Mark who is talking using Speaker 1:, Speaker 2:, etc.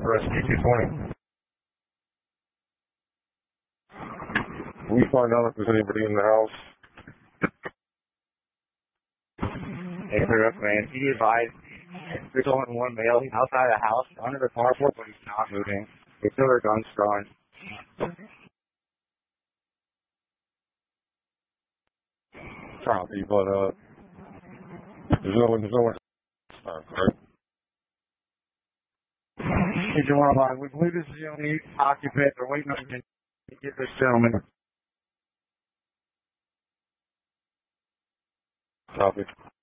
Speaker 1: Rescue 220. We find out if there's anybody in the house.
Speaker 2: Hey, clear up, man. He advised there's only one male. He's outside the house, under the carport, but he's not moving. They still their guns drawn.
Speaker 1: Copy, but there's no one correct?
Speaker 2: Hey, Jamal, we believe this is the only occupant. They're waiting on you to get this gentleman.
Speaker 1: Copy.